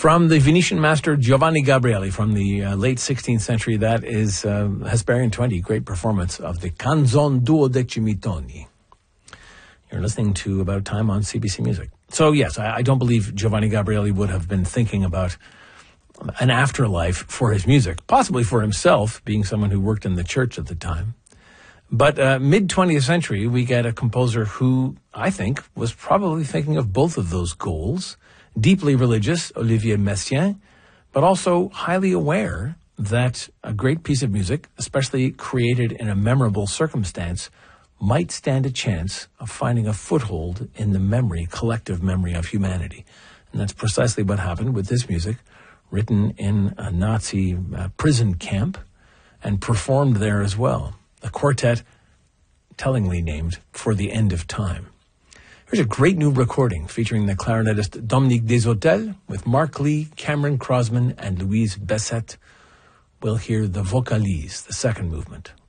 From the Venetian master Giovanni Gabrieli from the late 16th century, that is Hesperian 20, great performance of the Canzon Duodecimi Toni. You're listening to About Time on CBC Music. So yes, I don't believe Giovanni Gabrieli would have been thinking about an afterlife for his music, possibly for himself, being someone who worked in the church at the time. But mid-20th century, we get a composer who, I think, was probably thinking of both of those goals. Deeply religious, Olivier Messiaen, but also highly aware that a great piece of music, especially created in a memorable circumstance, might stand a chance of finding a foothold in the collective memory of humanity. And that's precisely what happened with this music, written in a Nazi prison camp and performed there as well. A quartet tellingly named For the End of Time. Here's a great new recording featuring the clarinetist Dominique Deshôtels with Mark Lee, Cameron Crosman, and Louise Bessette. We'll hear the Vocalise, the second movement.